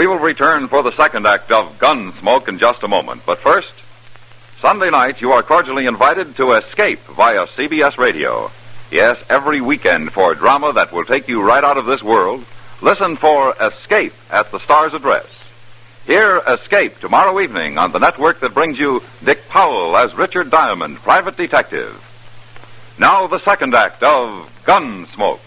We will return for the second act of Gunsmoke in just a moment. But first, Sunday night, you are cordially invited to Escape via CBS Radio. Yes, every weekend for drama that will take you right out of this world, listen for Escape at the Star's address. Hear Escape tomorrow evening on the network that brings you Dick Powell as Richard Diamond, private detective. Now the second act of Gunsmoke.